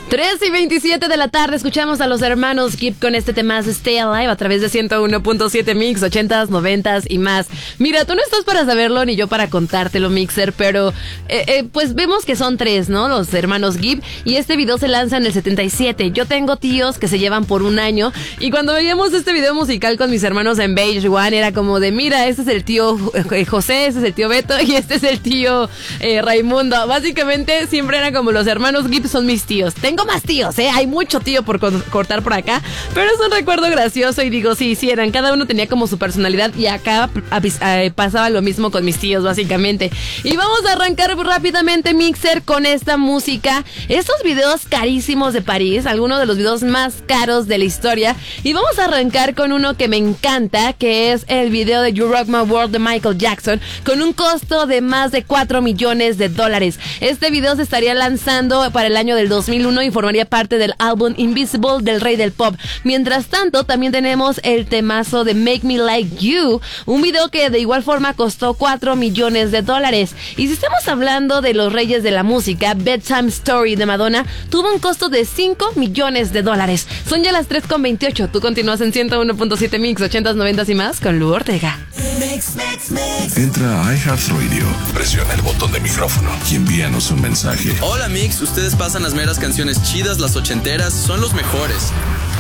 3:27 de la tarde, escuchamos a los hermanos Gibb con este tema Stay Alive a través de 101.7 Mix, 80s, 90s y más. Mira, tú no estás para saberlo ni yo para contártelo, Mixer, pero pues vemos que son tres, ¿no? Los hermanos Gibb, y este video se lanza en el 77. Yo tengo tíos que se llevan por un año, y cuando veíamos este video musical con mis hermanos en Beige One, era como de, mira, este es el tío José, este es el tío Beto, y este es el tío Raimundo. Básicamente siempre eran como los hermanos Gibb son mis tíos. Tengo más tíos, hay mucho tío por cortar por acá, pero es un recuerdo gracioso y digo, sí, eran, cada uno tenía como su personalidad, y acá pasaba lo mismo con mis tíos, básicamente. Y vamos a arrancar rápidamente, Mixer, con esta música, estos videos carísimos de París, algunos de los videos más caros de la historia, y vamos a arrancar con uno que me encanta, que es el video de You Rock My World de Michael Jackson, con un costo de más de $4 millones. Este video se estaría lanzando para el año del 2001 y formaría parte del álbum Invisible del rey del pop. Mientras tanto, también tenemos el temazo de Make Me Like You, un video que de igual forma costó $4 millones. Y si estamos hablando de los reyes de la música, Bedtime Story de Madonna tuvo un costo de $5 millones. Son ya las 3:28. Tú continúas en 101.7 Mix, 80s, 90s y más con Lu Ortega. Entra a iHeartRadio, presiona el botón de micrófono y envíanos un mensaje. Hola Mix, ustedes pasan las meras canciones chidas, las ochenteras, son los mejores.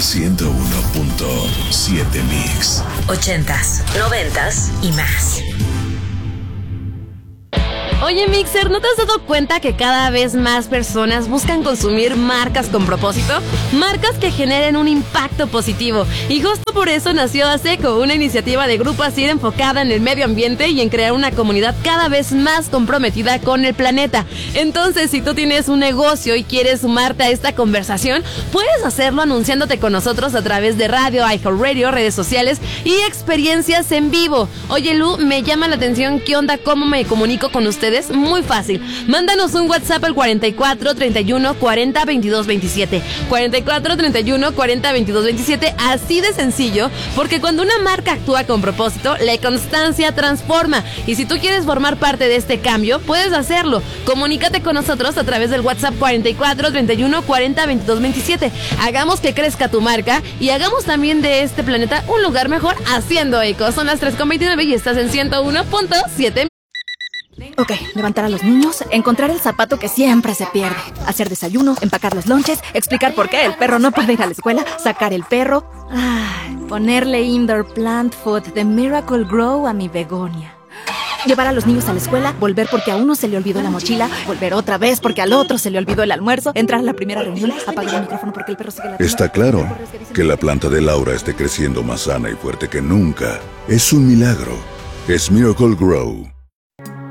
101.7 Mix. 80s, 90s y más. Oye, Mixer, ¿no te has dado cuenta que cada vez más personas buscan consumir marcas con propósito? Marcas que generen un impacto positivo. Y justo por eso nació ASECO, una iniciativa de Grupo ASIR enfocada en el medio ambiente y en crear una comunidad cada vez más comprometida con el planeta. Entonces, si tú tienes un negocio y quieres sumarte a esta conversación, puedes hacerlo anunciándote con nosotros a través de radio, iHeartRadio, redes sociales y experiencias en vivo. Oye, Lu, me llama la atención, ¿qué onda? ¿Cómo me comunico con ustedes? Muy fácil. Mándanos un WhatsApp al 44 31 40 22 27. 44 31 40 22 27. Así de sencillo, porque cuando una marca actúa con propósito, la constancia transforma. Y si tú quieres formar parte de este cambio, puedes hacerlo. Comunícate con nosotros a través del WhatsApp 44 31 40 22 27. Hagamos que crezca tu marca y hagamos también de este planeta un lugar mejor haciendo eco. Son las 3:29 y estás en 101.7. Ok, levantar a los niños, encontrar el zapato que siempre se pierde, hacer desayuno, empacar los lonches, explicar por qué el perro no puede ir a la escuela, sacar el perro, ponerle indoor plant food de Miracle Grow a mi begonia. Llevar a los niños a la escuela, volver porque a uno se le olvidó la mochila, volver otra vez porque al otro se le olvidó el almuerzo, entrar a la primera reunión, apagar el micrófono porque el perro sigue la... Está claro que la planta de Laura esté creciendo más sana y fuerte que nunca. Es un milagro. Es Miracle Grow.